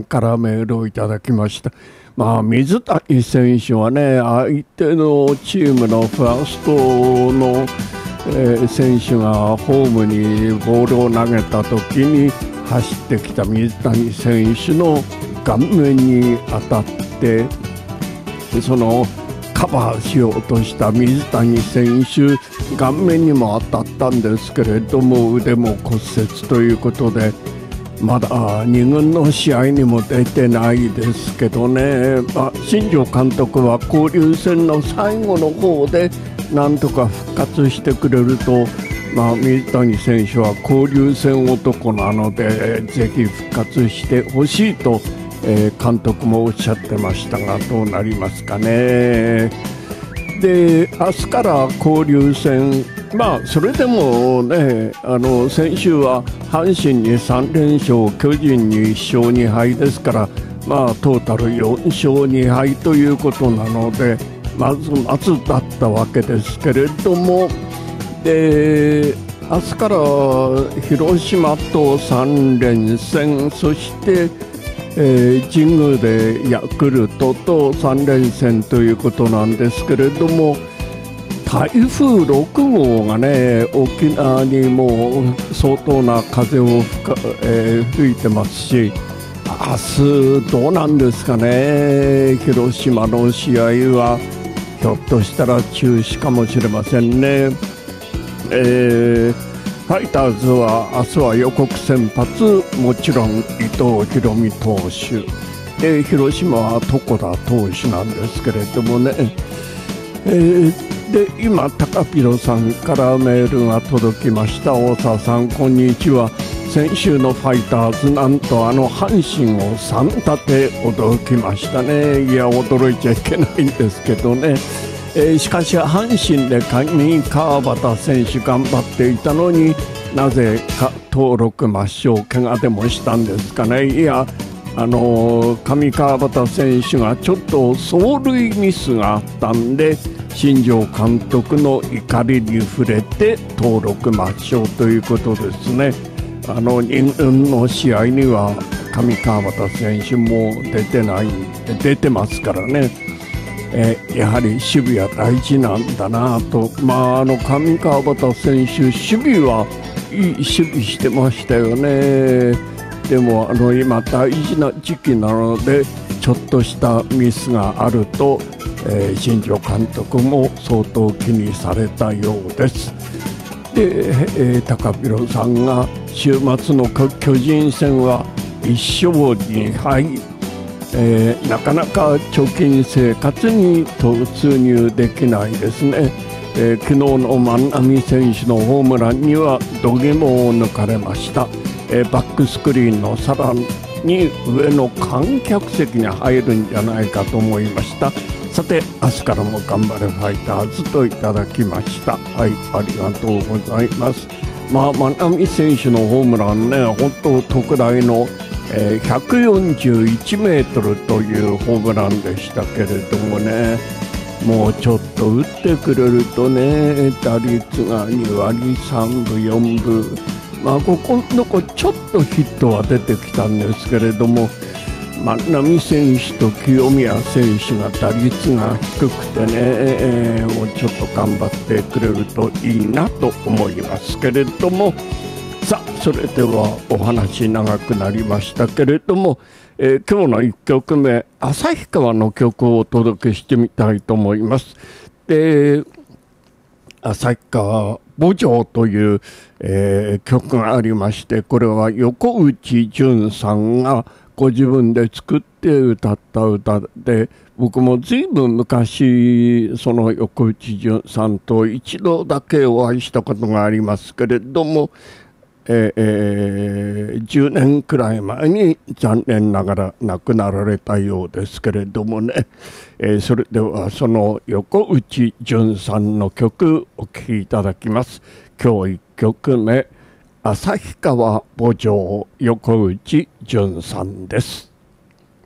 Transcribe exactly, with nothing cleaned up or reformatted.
からメールをいただきました。まあ、水谷選手はね、相手のチームのファーストの、えー、選手がホームにボールを投げた時に走ってきた水谷選手の顔面に当たって、そのカバーしようとした水谷選手、顔面にも当たったんですけれども、腕も骨折ということで、まだに軍の試合にも出てないですけどね、まあ、新庄監督は交流戦の最後の方でなんとか復活してくれると、まあ、水谷選手は交流戦男なのでぜひ復活してほしいと、えー、監督もおっしゃってましたが、どうなりますかね。で、明日から交流戦、まあそれでもね、あの先週は阪神にさん連勝、巨人にいっ勝に敗ですから、まあトータルよん勝に敗ということなので、まずまずだったわけですけれども、で明日から広島とさん連戦、そしてえー、神宮でヤクルトとさん連戦ということなんですけれども、台風ろく号がね、沖縄にもう相当な風を吹か、えー、吹いてますし、明日どうなんですかね。広島の試合はひょっとしたら中止かもしれませんね。えーファイターズは明日は予告先発、もちろん伊藤大海投手で、広島は床田投手なんですけれどもね、えー、で今高弘さんからメールが届きました。大沢さん、こんにちは。先週のファイターズ、なんとあの阪神をさん立て驚きましたね。いや、驚いちゃいけないんですけどね。えー、しかし阪神で上川端選手頑張っていたのに、なぜか登録抹消、怪我でもしたんですかね。いや、あのー、上川端選手がちょっと走塁ミスがあったんで、新庄監督の怒りに触れて登録抹消ということですね。あのに軍の試合には上川端選手も出てない出てますからね。えー、やはり守備は大事なんだなと。まあ、あの上川端選手、守備はいい守備してましたよね。でもあの今大事な時期なので、ちょっとしたミスがあると、えー、新庄監督も相当気にされたようです。で、えー、高弘さんが週末の巨人戦はいっ勝に敗、えー、なかなか貯金生活に突入できないですね。えー、昨日の万波選手のホームランには度肝を抜かれました。えー、バックスクリーンのさらに上の観客席に入るんじゃないかと思いました。さて、明日からも頑張れファイターズといただきました。はい、ありがとうございます。まあ、万波選手のホームランね、本当特大のえー、ひゃくよんじゅういちメートルというホームランでしたけれどもね、もうちょっと打ってくれるとね、打率がに割さんぶよんぶ、まあここのとこちょっとヒットは出てきたんですけれども、万波選手と清宮選手が打率が低くてね、えー、もうちょっと頑張ってくれるといいなと思いますけれども、さあ、それではお話長くなりましたけれども、えー、今日のいっきょくめ、旭川の曲をお届けしてみたいと思います。で、旭川慕情という、えー、曲がありまして、これは横内純さんがご自分で作って歌った歌で、僕もずいぶん昔その横内純さんと一度だけお会いしたことがありますけれども、えー、じゅうねんくらい前に残念ながら亡くなられたようですけれどもね、えー、それではその横内純さんの曲お聴きいただきます。今日いっきょくめ、旭川慕情、横内純さんです。